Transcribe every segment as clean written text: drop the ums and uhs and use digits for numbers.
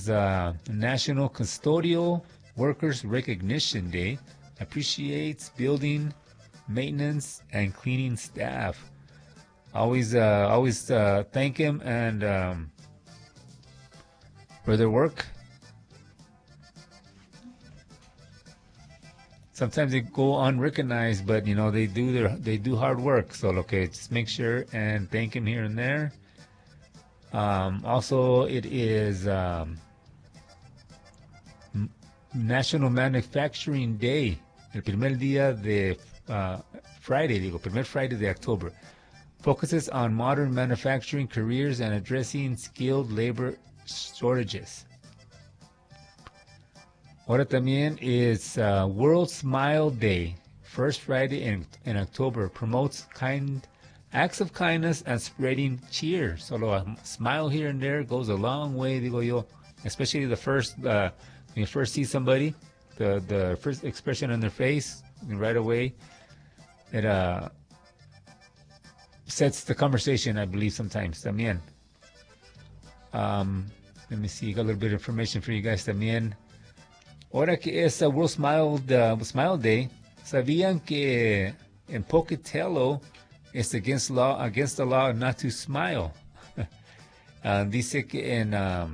is National Custodial Workers Recognition Day. Appreciates building, maintenance, and cleaning staff. Always thank him and for their work. Sometimes they go unrecognized, but they do hard work. So okay, just make sure and thank him here and there. Also, it is National Manufacturing Day. El primer día de primer Friday de October. Focuses on modern manufacturing careers and addressing skilled labor shortages. Ahora también is World Smile Day. First Friday in October. Promotes acts of kindness and spreading cheer. Solo a smile here and there goes a long way, digo yo. Especially the first, when you first see somebody, the first expression on their face, and right away, it sets the conversation, I believe, sometimes. También. Let me see, got a little bit of information for you guys también. Ahora que es World Smile Day, ¿sabían que en Pocatello it's against the law not to smile? Dice que in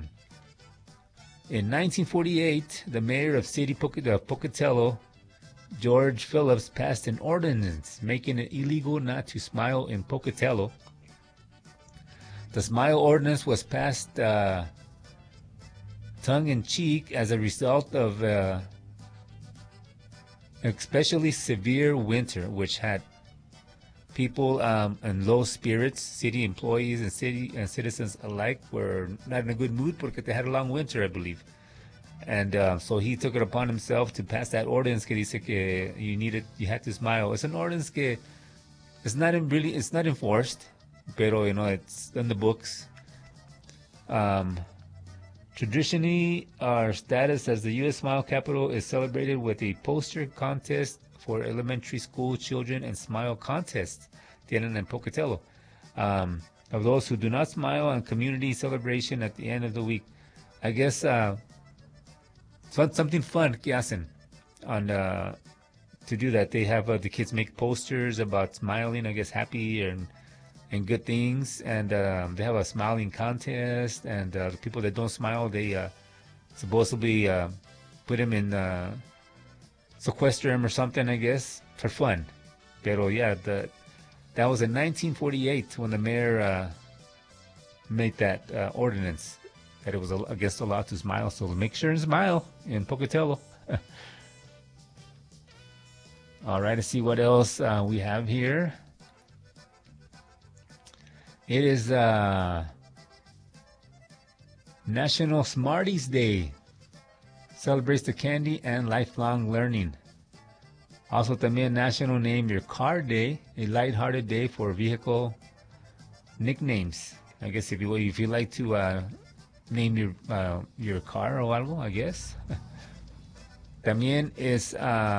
1948, the mayor of city Pocatello, George Phillips, passed an ordinance making it illegal not to smile in Pocatello. The smile ordinance was passed tongue-in-cheek as a result of especially severe winter, which had people in low spirits. City employees and citizens alike were not in a good mood because they had a long winter, I believe. And so he took it upon himself to pass that ordinance que dice que you had to smile. It's an ordinance que it's not enforced, pero it's in the books. Traditionally, our status as the U.S. Smile Capital is celebrated with a poster contest for elementary school children and smile contests tienen en Pocatello of those who do not smile, and community celebration at the end of the week. I guess something fun que hacen on to do that. They have the kids make posters about smiling, I guess happy and good things, and they have a smiling contest, and the people that don't smile, they supposedly put them in sequester them or something, I guess, for fun. Pero yeah, that was in 1948 when the mayor made that ordinance that it was against the law to smile. So make sure and smile in Pocatello. All right, let's see what else we have here. It is National Smarties Day. Celebrates the candy and lifelong learning. Also también National Name Your Car Day, a lighthearted day for vehicle nicknames. I guess if you like to name your car or algo, I guess. También es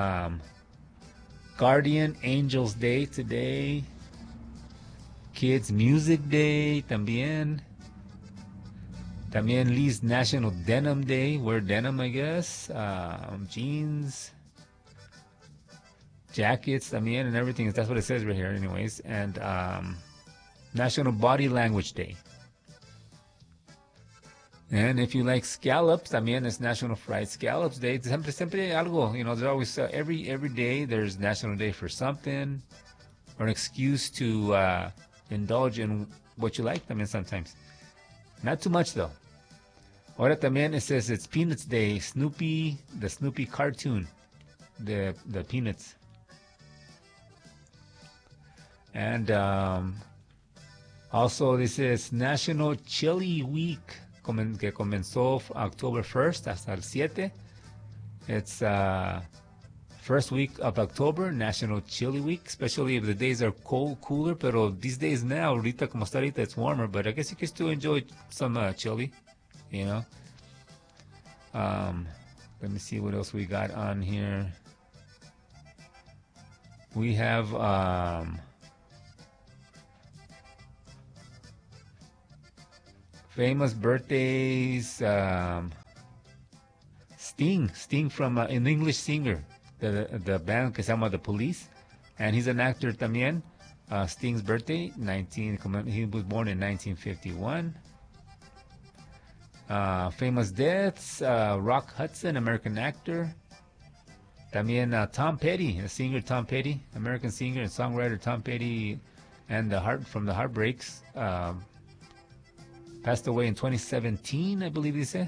Guardian Angels Day today. Kids Music Day también. También Lee's National Denim Day. Wear denim, I guess. Jeans, jackets también, and everything. That's what it says right here, anyways. And National Body Language Day. And if you like scallops, también it's National Fried Scallops Day. Siempre algo. There's always every day there's National Day for something, or an excuse to indulge in what you like. También sometimes. Not too much though. Ahora también it says it's Peanuts Day. Snoopy, the Snoopy cartoon, the Peanuts. And also this is National Chili Week, que comenzó October 1st hasta el 7. It's first week of October, National Chili Week, especially if the days are cooler. Pero these days now, ahorita como está ahorita, it's warmer. But I guess you can still enjoy some chili, Let me see what else we got on here. We have famous birthdays. Sting from an English singer, the band que se llama The Police, and he's an actor también. Sting's birthday, he was born in 1951. Famous deaths, Rock Hudson, American actor. También Tom Petty, the singer Tom Petty, American singer and songwriter Tom Petty, and from the Heartbreaks, passed away in 2017, I believe dice.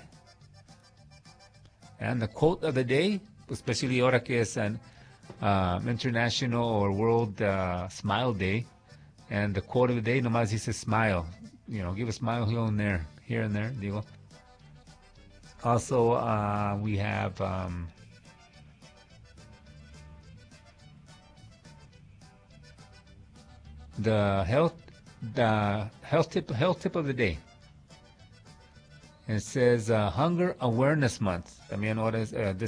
And the quote of the day, especially ahora que es an international or world smile day, and the quote of the day nomás dice smile, give a smile here and there, digo. Also we have the health tip of the day. It says Hunger Awareness Month. También ahora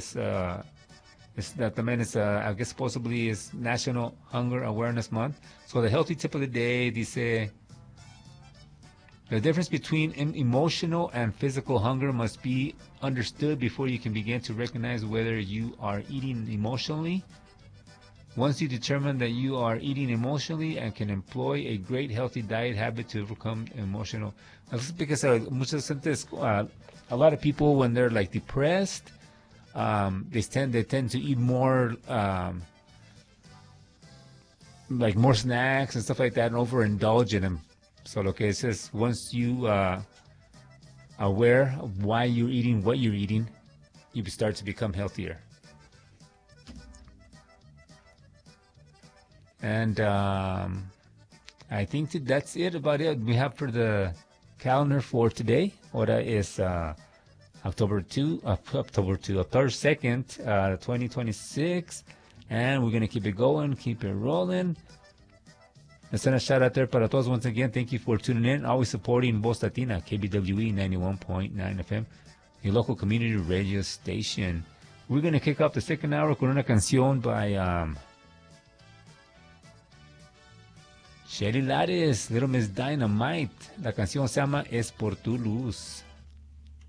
I guess supposedly is National Hunger Awareness Month. So the healthy tip of the day dice, the difference between emotional and physical hunger must be understood before you can begin to recognize whether you are eating emotionally. Once you determine that you are eating emotionally and can employ a great healthy diet habit to overcome emotional. Because a lot of people, when they're like depressed, they tend to eat more like more snacks and stuff like that and overindulge in them. So lo que it says, once you are aware of why you're eating what you're eating, you start to become healthier. And I think that's about it we have for the calendar for today. Ahora is October 2nd, 2026. And we're going to keep it going, keep it rolling. Let's send a shout out there para todos once again. Thank you for tuning in, always supporting Voz Latina, KBWE 91.9 FM, your local community radio station. We're going to kick off the second hour con una canción by Shelly Lares, Little Miss Dynamite. La canción se llama Es por tu luz.